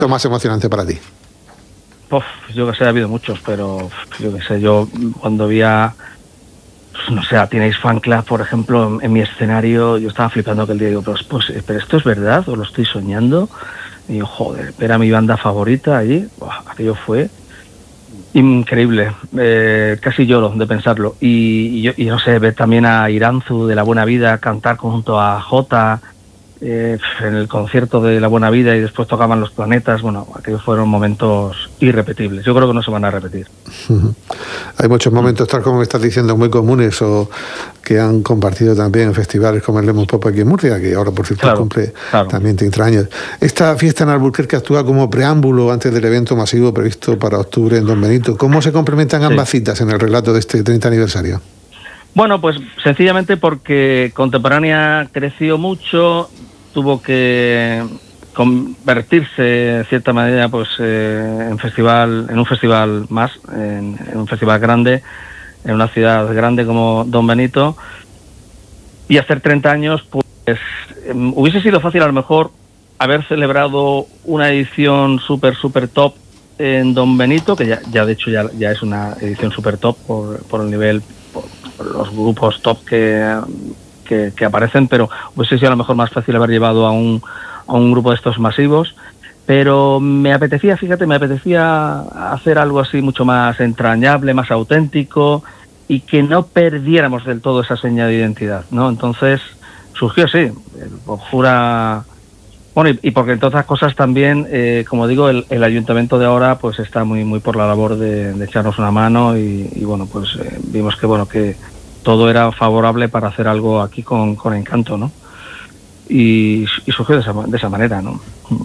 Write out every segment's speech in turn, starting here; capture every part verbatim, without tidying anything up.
lo más emocionante para ti? Uf, yo que sé, ha habido muchos, pero yo que sé, yo cuando vi a, no sé, a Teenage Fanclub, por ejemplo, en, en mi escenario, yo estaba flipando aquel día, digo, pero, pues, pero esto es verdad o lo estoy soñando. Y yo, joder, era mi banda favorita allí, buah, aquello fue increíble, eh, casi lloro de pensarlo. Y, y, yo, y no sé, ver también a Iranzu de La Buena Vida cantar junto a Jota, Eh, en el concierto de La Buena Vida, y después tocaban Los Planetas. Bueno, aquellos fueron momentos irrepetibles. Yo creo que no se van a repetir. Uh-huh. Hay muchos momentos, tal como me estás diciendo, muy comunes o que han compartido también en festivales como el Lemon Pop aquí en Murcia, que ahora por cierto Claro, cumple claro. también treinta años. Esta fiesta en Alburquerque actúa como preámbulo antes del evento masivo previsto para octubre en Don Benito. ¿Cómo se complementan ambas sí. citas en el relato de este treinta aniversario? Bueno, pues sencillamente porque Contemporánea creció mucho, tuvo que convertirse en cierta manera pues eh, en festival, en un festival más, en, en un festival grande, en una ciudad grande como Don Benito, y hacer treinta años pues eh, hubiese sido fácil a lo mejor haber celebrado una edición súper súper top en Don Benito, que ya, ya de hecho ya, ya es una edición súper top por, por el nivel, por, por los grupos top que Que, que aparecen, pero hubiese sido a lo mejor más fácil haber llevado a un, a un grupo de estos masivos, pero me apetecía, fíjate, me apetecía hacer algo así mucho más entrañable, más auténtico, y que no perdiéramos del todo esa seña de identidad, ¿no? Entonces surgió así, por pura... Bueno, y, y porque entre otras cosas también, eh, como digo, el, el ayuntamiento de ahora pues está muy muy por la labor de, de echarnos una mano, y, y bueno, pues eh, vimos que bueno que todo era favorable para hacer algo aquí con, con encanto, ¿no? Y, y surgió de esa, de esa manera, ¿no?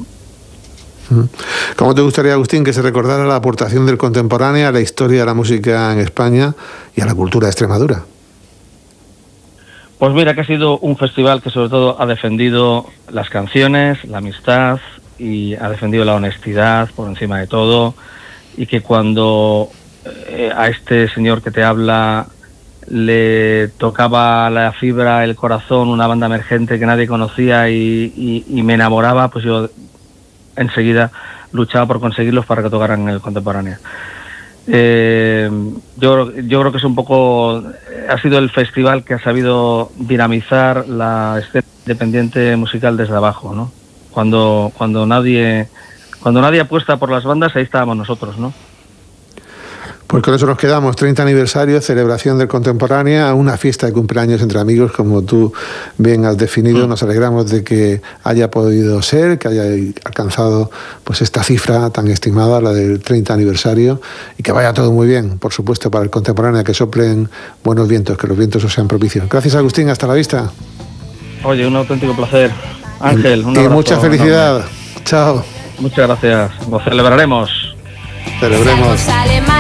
¿Cómo te gustaría, Agustín, que se recordara la aportación del Contemporánea a la historia de la música en España y a la cultura de Extremadura? Pues mira, que ha sido un festival que sobre todo ha defendido las canciones, la amistad, y ha defendido la honestidad por encima de todo, y que cuando eh, a este señor que te habla le tocaba la fibra, el corazón, una banda emergente que nadie conocía y, y, y me enamoraba, pues yo enseguida luchaba por conseguirlos para que tocaran en el Contemporánea. Eh, yo, yo creo que es un poco, ha sido el festival que ha sabido dinamizar la escena independiente musical desde abajo, ¿no? Cuando, cuando nadie, cuando nadie apuesta por las bandas, ahí estábamos nosotros, ¿no? Pues con eso nos quedamos, treinta aniversario, celebración del Contemporánea, una fiesta de cumpleaños entre amigos, como tú bien has definido. Nos alegramos de que haya podido ser, que haya alcanzado pues esta cifra tan estimada, la del treinta aniversario, y que vaya todo muy bien, por supuesto, para el Contemporánea, que soplen buenos vientos, que los vientos os sean propicios. Gracias, Agustín, hasta la vista. Oye, un auténtico placer. Ángel, un abrazo. Y mucha felicidad. Enorme. Chao. Muchas gracias. Lo celebraremos. Celebremos.